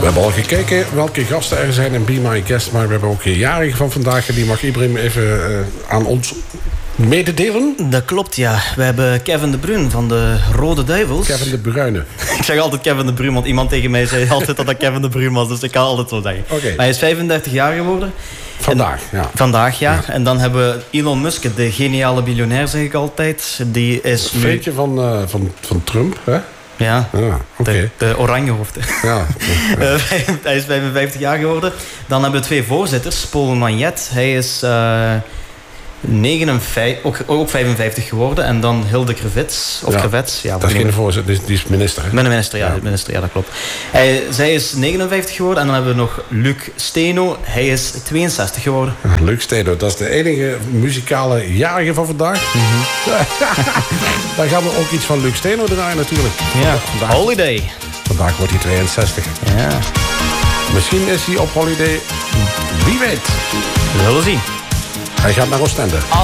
hebben al gekeken welke gasten er zijn in Be My Guest. Maar we hebben ook een jarige van vandaag. Die mag Ibrahim even aan ons mededelen. Dat klopt, ja. We hebben Kevin De Bruyne van de Rode Duivels. Kevin De Bruyne. Ik zeg altijd Kevin De Bruyne, want iemand tegen mij zei altijd dat Kevin De Bruyne was. Dus ik kan altijd zo zeggen. Okay. Hij is 35 jaar geworden. Vandaag, ja. Vandaag, ja. En dan hebben we Elon Musk, de geniale biljonair, zeg ik altijd. Die is nu... Veetje van Trump, hè? Ja, okay. de oranje hoofd. Ja. Hij is 55 jaar geworden. Dan hebben we 2 voorzitters. Paul Magnet, hij is 59, ook 55 geworden. En dan Hilde Krevits. Of Krevets. Ja, dat is geen voorzitter, die is minister. Hè? Minister, ja, minister, ja, dat klopt. Zij is 59 geworden. En dan hebben we nog Luc Steno. Hij is 62 geworden. Luc Steno, dat is de enige muzikale jarige van vandaag. Dan gaan we ook iets van Luc Steno draaien natuurlijk. Ja, Holiday. Vandaag wordt hij 62. Ja. Misschien is hij op holiday. Wie weet. We zullen zien. Hij gaat naar Oostende.